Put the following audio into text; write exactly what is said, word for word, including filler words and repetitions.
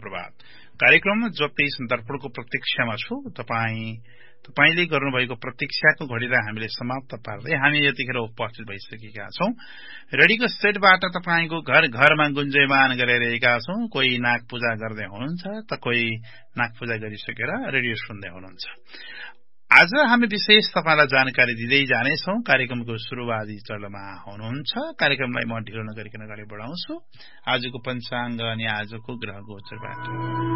प्रभात। कार्यक्रम ज्योति सन्दर्पणको प्रतीक्षामा छु। तपाई तपाईले गर्नुभएको प्रतीक्षाको घडीलाई हामीले समाप्त पार्दै हामी यतिखेर उपस्थित भइसकेका छौं। रेडियोको सेटबाट तपाईको घर घरमा गुन्जयमान गरिरहेका छौं। कोही नाग पूजा गर्दै हुनुहुन्छ त कोही नाग पूजा गरिसकेर रेडियो सुन्दै हुनुहुन्छ। आज हामी विशेष तपाईलाई जानकारी दिँदै जानेछौं। कार्यक्रमको सुरुवाती चरणमा हुनुहुन्छ। कार्यक्रमलाई म ढिलो नगरिकन अगाडि बढाउँछु। आजको पञ्चाङ्ग अनि आजको ग्रह गोचरबाट